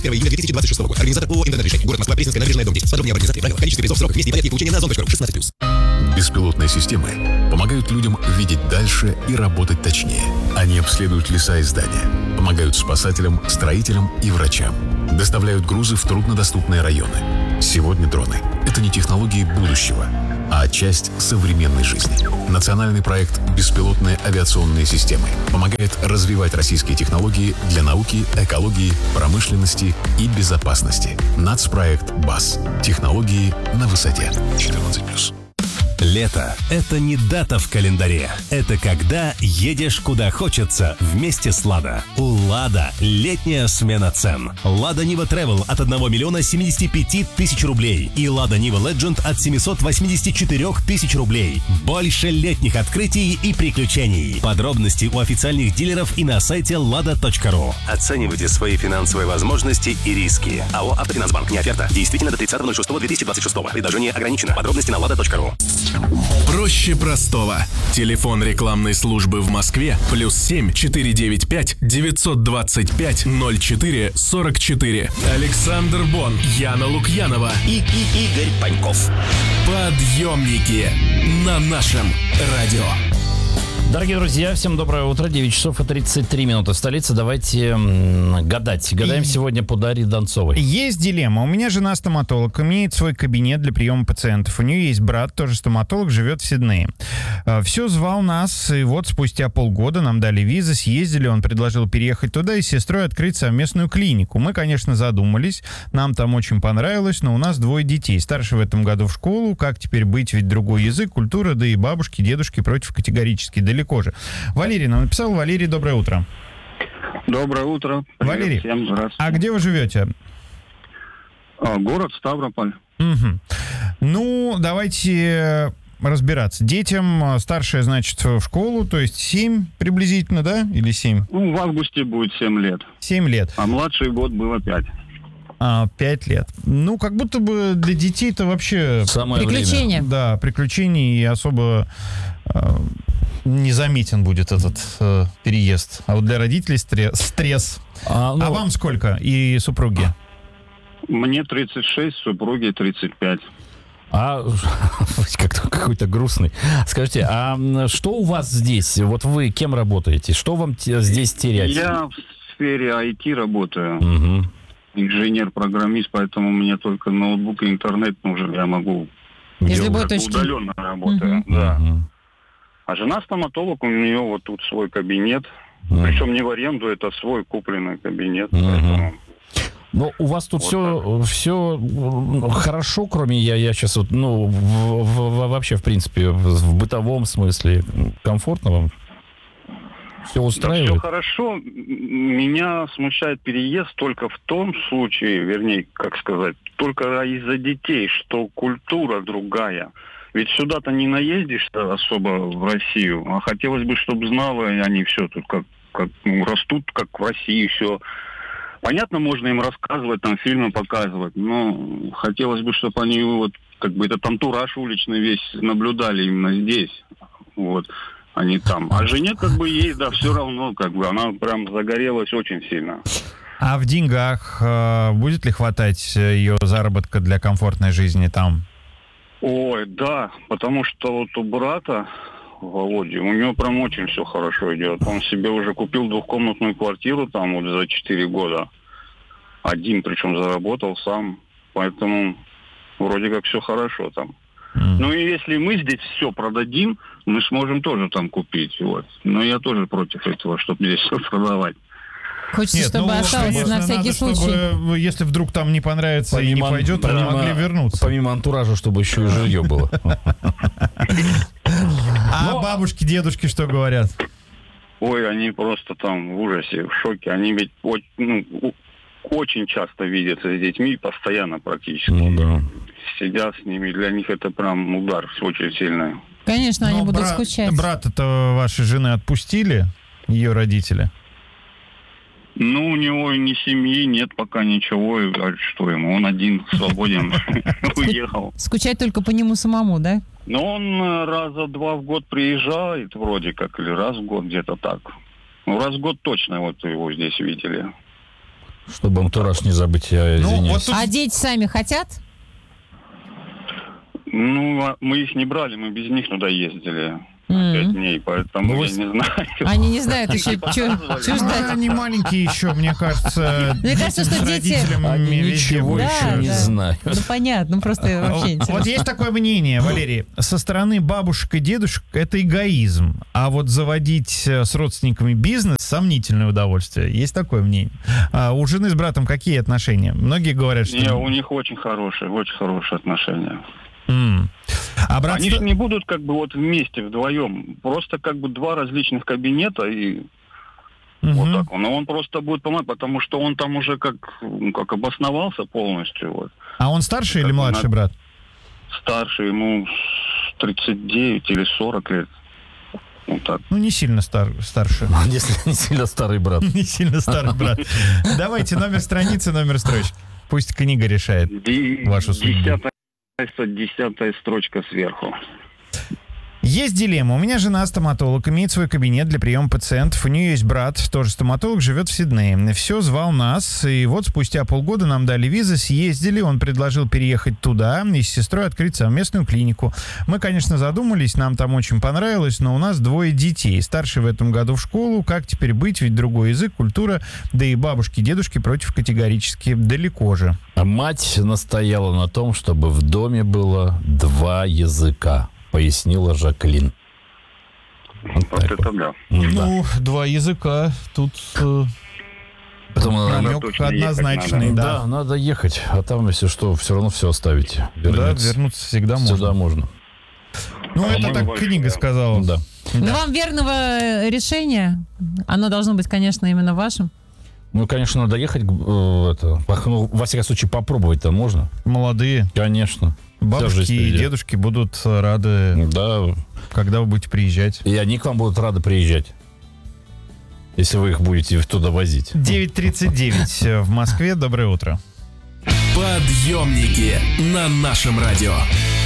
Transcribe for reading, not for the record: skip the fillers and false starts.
1 июля 2026 года. Организатор ООО «Интернет-решение». Город Москва, Пресненская набережная, дом 10. Подробнее об организации, правилах, количестве призов, сроках, месте и понятии получения на zon.ru. 16+. Беспилотные системы помогают людям видеть дальше и работать точнее. Они обследуют леса и здания, помогают спасателям, строителям и врачам, доставляют грузы в труднодоступные районы. Сегодня дроны — это не технологии будущего, а часть современной жизни. Национальный проект «Беспилотные авиационные системы» помогает развивать российские технологии для науки, экологии, промышленности и безопасности. Нацпроект БАС. Технологии на высоте. 14+. Лето – это не дата в календаре. Это когда едешь куда хочется вместе с «Лада». У «Лада» летняя смена цен. «Лада Нива Travel» от 1 миллиона 75 тысяч рублей и «Лада Нива Legend» от 784 тысяч рублей. Больше летних открытий и приключений. Подробности у официальных дилеров и на сайте lada.ru. Оценивайте свои финансовые возможности и риски. АО «Автофинансбанк». Не оферта. Действительно до 30.06.2026. Предложение ограничено. Подробности на lada.ru. Проще простого. Телефон рекламной службы в Москве +7 495 925 04 44. Александр Бон, Яна Лукьянова И Игорь Паньков. Подъемники на нашем радио. Дорогие друзья, всем доброе утро. 9 часов и 33 минуты в столице. Давайте гадать. Гадаем сегодня по Дарье Донцовой. Есть дилемма. У меня жена стоматолог, имеет свой кабинет для приема пациентов. У нее есть брат, тоже стоматолог, живет в Сиднее. Все звал нас, и вот спустя полгода нам дали визы, съездили, он предложил переехать туда и с сестрой открыть совместную клинику. Мы, конечно, задумались, нам там очень понравилось, но у нас 2 детей. Старший в этом году в школу, как теперь быть, ведь другой язык, культура, да и бабушки, дедушки против категорически, далеко же. Валерий нам написал. Валерий, доброе утро. Доброе утро. Привет. Валерий, всем здравствуйте. А где вы живете? Город Ставрополь. Угу. Ну, давайте разбираться. Детям старшая, значит, в школу, то есть 7 приблизительно, да? Или 7? Ну, в августе будет 7 лет. 7 лет. А младший год было 5. 5 лет. Ну, как будто бы для детей это вообще... Самое приключение. время. Да, приключений, и особо незаметен будет этот переезд. А вот для родителей стресс. А вам сколько и супруги? Мне 36, супруге 35. Как-то какой-то грустный. Скажите, а что у вас здесь? Вот вы кем работаете? Что вам здесь терять? Я в сфере IT работаю. Угу. Инженер-программист, поэтому мне только ноутбук и интернет нужен. Я могу... Из любой точки. Удаленно работаю, да. А жена стоматолог, у нее вот тут свой кабинет. Причем не в аренду, это свой купленный кабинет. Поэтому... Ну, у вас тут все хорошо, кроме я сейчас вот, вообще, в принципе, в бытовом смысле комфортно вам? Все устраивает? Да, все хорошо. Меня смущает переезд только в том случае, вернее, как сказать, только из-за детей, что культура другая. Ведь сюда-то не наездишь-то особо в Россию, а хотелось бы, чтобы знали они все тут, как растут, как в России все. Понятно, можно им рассказывать, там фильмы показывать, но хотелось бы, чтобы они вот как бы этот антураж уличный весь наблюдали именно здесь, вот, а не там. А жене как бы ей, да, все равно, как бы, она прям загорелась очень сильно. А в деньгах будет ли хватать ее заработка для комфортной жизни там? Ой, да, потому что вот у брата, Володи, у него прям очень все хорошо идет. Он себе уже купил 2-комнатную квартиру там вот за 4 года. Один, причем заработал сам. Поэтому вроде как все хорошо там. Ну и если мы здесь все продадим, мы сможем тоже там купить. Вот. Но я тоже против этого, чтобы здесь все продавать. Хочется, чтобы осталось конечно, на всякий надо, случай. Чтобы, если вдруг там не понравится и не пойдет, они могли вернуться. Помимо антуража, чтобы еще и жилье было. А бабушки, дедушки что говорят? Ой, они просто там в ужасе, в шоке. Они ведь очень часто видятся с детьми, постоянно практически. Ну да. Сидят с ними, для них это прям удар очень сильный. Конечно, они будут скучать. Брата-то вашей жены отпустили, ее родители? Ну, у него ни семьи нет пока ничего. А что ему? Он один, свободен, уехал. Скучать только по нему самому, да? Но он раза 2 в год приезжает, вроде как, или раз в год, где-то так. Ну, раз в год точно вот его здесь видели. Чтобы антураж не забыть, я извиняюсь. А дети сами хотят? Ну, мы их не брали, мы без них туда ездили. 5 дней, поэтому я не знаю. Они не знают еще, что ждать. Они маленькие еще, мне кажется. Мне кажется, что дети... Они ничего еще не знают. Ну, понятно, просто вообще интересно. Вот есть такое мнение, Валерий, со стороны бабушек и дедушек это эгоизм, а вот заводить с родственниками бизнес — сомнительное удовольствие. Есть такое мнение. А у жены с братом какие отношения? Многие говорят, что... Не, у них очень хорошие отношения. А братство... Они же не будут как бы вот вместе, вдвоем. Просто как бы 2 различных кабинета и вот так. Но он просто будет помогать, потому что он там уже как обосновался полностью. Вот. А он старший или младший брат? Старший, ему 39 или 40 лет. Вот так. Ну, не сильно старше. Если не сильно старый брат. Не сильно старый брат. Давайте номер страницы, номер строчки. Пусть книга решает вашу судьбу. 10-я строчка сверху. Есть дилемма. У меня жена стоматолог, имеет свой кабинет для приема пациентов. У нее есть брат, тоже стоматолог, живет в Сиднее. Все, звал нас, и вот спустя полгода нам дали визы, съездили. Он предложил переехать туда и с сестрой открыть совместную клинику. Мы, конечно, задумались, нам там очень понравилось, но у нас 2 детей. Старший в этом году в школу. Как теперь быть? Ведь другой язык, культура, да и бабушки, дедушки против категорически. Далеко же. А мать настояла на том, чтобы в доме было 2 языка. Пояснила Жаклин. Вот это да. Ну, 2 языка. Тут намек однозначный. Да, надо ехать. А там, если что, все равно все оставите. Да, вернуться всегда можно. Сюда можно. Ну, это так книга сказала. Да. Но вам верного решения, оно должно быть, конечно, именно вашим. Ну, конечно, надо ехать, во всяком случае, попробовать-то можно. Молодые. Конечно. Бабушки и дедушки будут рады, когда вы будете приезжать. И они к вам будут рады приезжать, если вы их будете туда возить. 9:39 в Москве. Доброе утро. Подъемники на нашем радио.